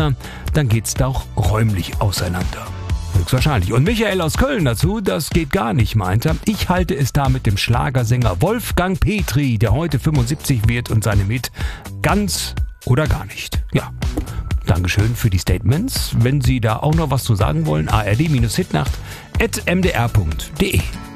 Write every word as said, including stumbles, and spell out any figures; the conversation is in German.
Partner, dann geht's da auch räumlich auseinander. Höchstwahrscheinlich. Und Michael aus Köln dazu, das geht gar nicht, meint er. Ich halte es da mit dem Schlagersänger Wolfgang Petri, der heute fünfundsiebzig wird und seine mit ganz oder gar nicht. Ja, Dankeschön für die Statements. Wenn Sie da auch noch was zu sagen wollen, ard-hitnacht at m d r punkt d e.